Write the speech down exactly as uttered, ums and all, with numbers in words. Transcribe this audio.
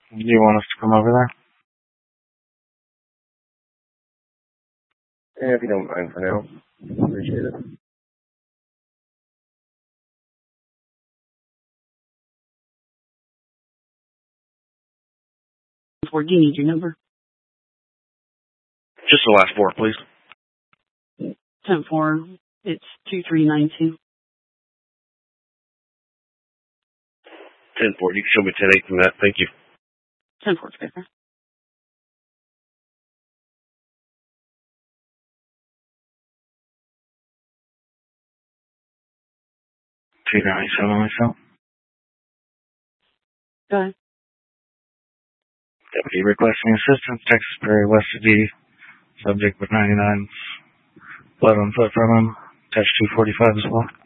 Do you want us to come over there? Yeah, if you don't mind for now. Appreciate it. Four, do you need your number? Just the last four, please. ten four, it's two three nine two. ten four, you can show me ten eight from that. Thank you. ten four, paper. two ninety-seven myself. Go ahead. Deputy requesting assistance, Texas Prairie, West of D. Subject with ninety-nine blood on foot from him. Touch two forty-five as well.